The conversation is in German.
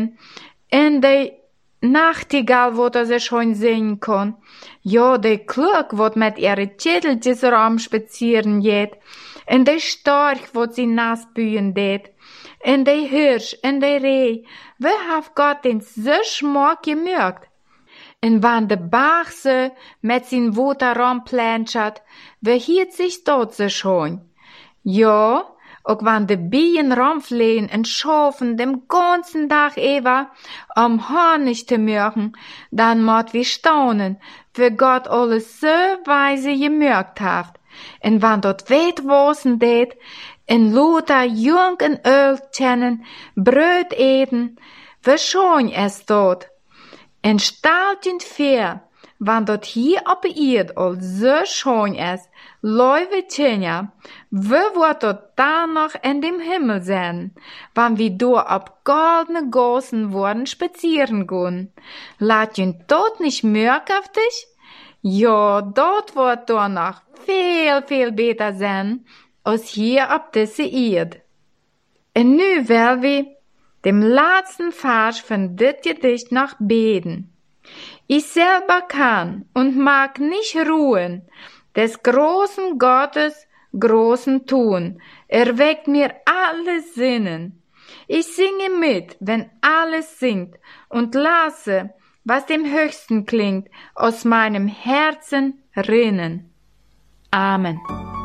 En de Nachtigall, wo er sich schon singen kann. Ja, de Klug, wo mit ihre Titeltjes rum spazieren geht. En de Storch, wo sie nass bühen det. En de Hirsch, en de Reh. Wie hat Gott den so schmack gemürgt? En wann de Bachse mit sin Wutter rumplänschert, wie hielt sich dort so schon? Ja, auch wann de Bien rumflehen en schaffen dem ganzen Tag Eva, Honig zu mürken, dann mord wie staunen, wie Gott alles so weise gemürkt hat. En wann dort weit wosen det, en Luther jung en Öl kennen, Bröt eten, wie schon es dort. En stahltend fair, wann dort hier op Erd al so schön ist, Leuwe Tjenja, wie wird dort da noch in dem Himmel sein, wann wir dort ab goldene Gossen worden spazieren gehen? Laat je dort nicht merkwürdig? Ja, dort wird dort noch viel besser sein, als hier ab diese Erd. En nu will wir dem letzten Vers von dit Gedicht noch beten. Ich selber kann und mag nicht ruhen, des großen Gottes großen Tun, erweckt mir alle Sinnen. Ich singe mit, wenn alles singt, und lasse, was dem Höchsten klingt, aus meinem Herzen rinnen. Amen.